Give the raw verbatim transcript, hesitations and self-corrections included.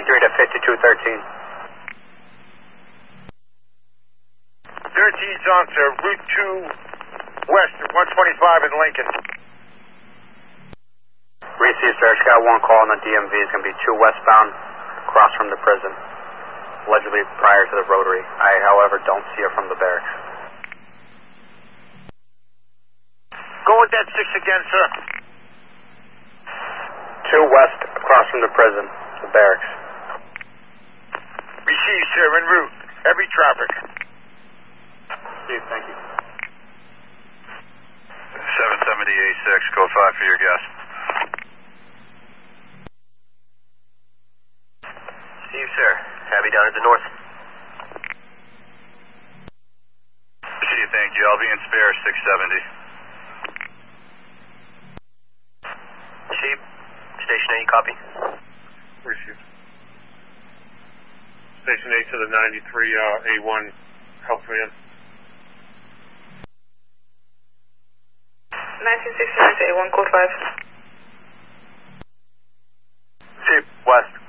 twenty-three to fifty-two thirteen. thirteen's on to Route two West at one twenty-five in Lincoln. Received, sir. Just got one call on the D M V. It's going to be two westbound, across from the prison. Allegedly prior to the rotary. I, however, don't see it from the barracks. Go with that six again, sir. Two west, across from the prison, the barracks. Received, sir. En route. Heavy traffic. Steve, thank you. seven seventy A six, code five for your guest. Steve, sir. Heavy down at the north. Steve, thank you. I'll be in spare six seventy. Chief, Station eight, copy. Received. Station eight to the ninety-three uh, A one, help me in. nineteen sixty-nine to A one, code five. Chief, west.